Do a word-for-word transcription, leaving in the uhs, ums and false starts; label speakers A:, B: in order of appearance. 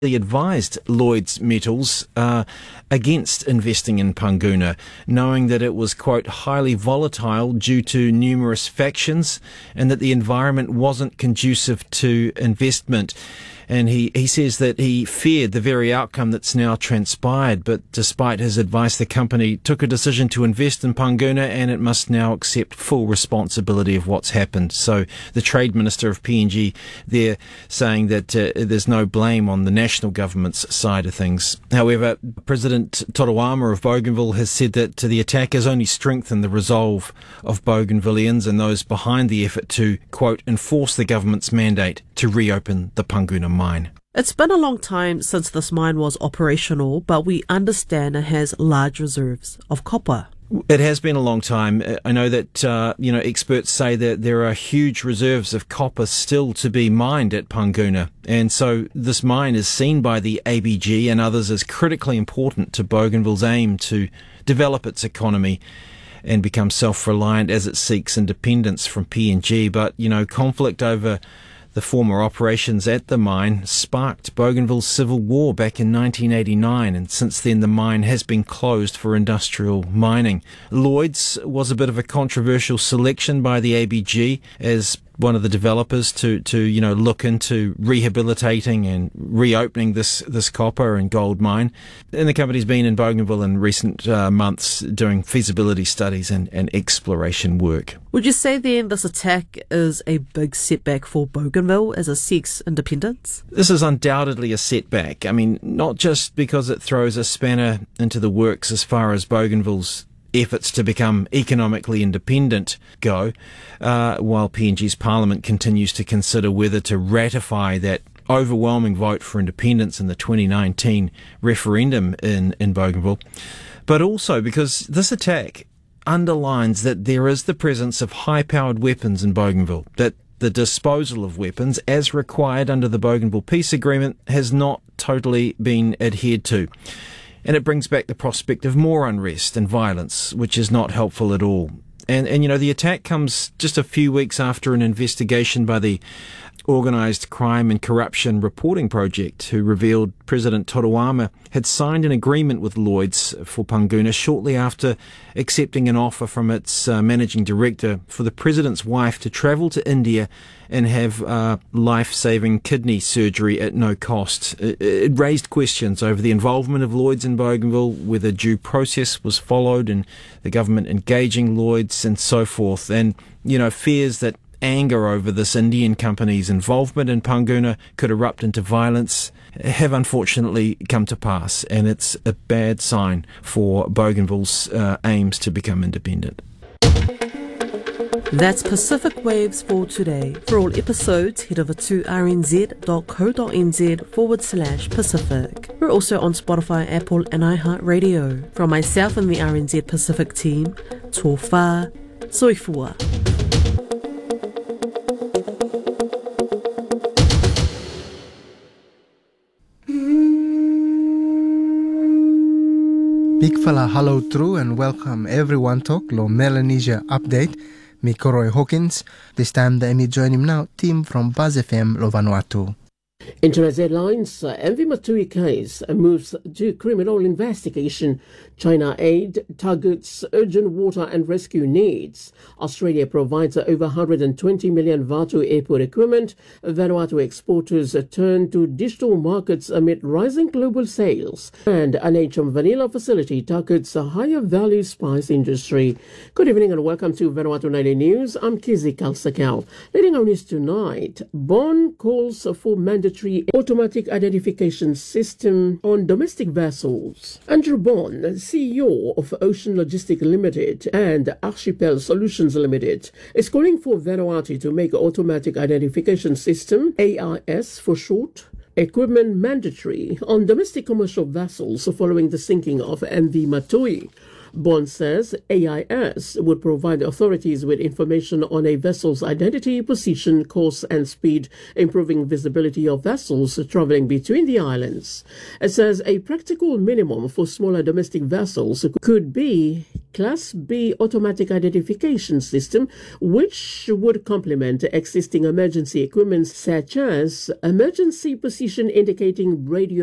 A: He advised Lloyds Metals uh, against investing in Panguna, knowing that it was, quote, highly volatile due to numerous factions and that the environment wasn't conducive to investment. And he, he says that he feared the very outcome that's now transpired, but despite his advice, the company took a decision to invest in Panguna and it must now accept full responsibility of what's happened. So the Trade Minister of P N G there saying that uh, there's no blame on the national government's side of things. However, President Totoama of Bougainville has said that the attack has only strengthened the resolve of Bougainvilleans and those behind the effort to, quote, enforce the government's mandate to reopen the Panguna mine.
B: It's been a long time since this mine was operational, but we understand it has large reserves of copper.
A: It has been a long time. I know that, uh, you know, experts say that there are huge reserves of copper still to be mined at Panguna. And so this mine is seen by the A B G and others as critically important to Bougainville's aim to develop its economy and become self-reliant as it seeks independence from P N G. But, you know, conflict over the former operations at the mine sparked Bougainville's civil war back in nineteen eighty-nine, and since then the mine has been closed for industrial mining. Lloyds was a bit of a controversial selection by the A B G as one of the developers to, to you know, look into rehabilitating and reopening this, this copper and gold mine. And the company's been in Bougainville in recent uh, months doing feasibility studies and, and exploration work.
B: Would you say then this attack is a big setback for Bougainville as it seeks independence?
A: This is undoubtedly a setback. I mean, not just because it throws a spanner into the works as far as Bougainville's efforts to become economically independent go, uh, while P N G's Parliament continues to consider whether to ratify that overwhelming vote for independence in the twenty nineteen referendum in, in Bougainville, but also because this attack underlines that there is the presence of high-powered weapons in Bougainville, that the disposal of weapons, as required under the Bougainville Peace Agreement, has not totally been adhered to. And it brings back the prospect of more unrest and violence, which is not helpful at all. And, and you know, the attack comes just a few weeks after an investigation by the Organised Crime and Corruption Reporting Project, who revealed President Totoama had signed an agreement with Lloyds for Panguna shortly after accepting an offer from its uh, managing director for the president's wife to travel to India and have uh, life-saving kidney surgery at no cost. It, it raised questions over the involvement of Lloyds in Bougainville, whether due process was followed and the government engaging Lloyds and so forth, and, you know, fears that anger over this Indian company's involvement in Panguna could erupt into violence have unfortunately come to pass, and it's a bad sign for Bougainville's uh, aims to become independent.
B: That's Pacific Waves for today. For all episodes, head over to rnz.co.nz forward slash Pacific. We're also on Spotify, Apple and iHeartRadio. From myself and the R N Z Pacific team, tō whā, soifua.
C: Big fella hello true and welcome everyone to Lo Melanesia Update. Me Koroi Hawkins. This time the me join him now, team from Buzz F M Lo Vanuatu.
D: Internet Airlines uh, Envy Matui case uh, moves to criminal investigation. China aid targets urgent water and rescue needs. Australia provides uh, over one hundred twenty million Vanuatu airport equipment. Vanuatu exporters uh, turn to digital markets amid rising global sales. And an H M vanilla facility targets a higher value spice industry. Good evening and welcome to Vanuatu Nightly News. I'm Kizzy Kalsakau. Leading our news tonight, Bonn calls for mandatory automatic identification system on domestic vessels. Andrew Bonn, C E O of Ocean Logistics Limited and Archipel Solutions Limited, is calling for Vanuatu to make automatic identification system, A I S for short, equipment mandatory on domestic commercial vessels following the sinking of M V Matui. Bond says A I S would provide authorities with information on a vessel's identity, position, course and speed, improving visibility of vessels travelling between the islands. It says a practical minimum for smaller domestic vessels could be Class B automatic identification system, which would complement existing emergency equipment such as emergency position indicating radio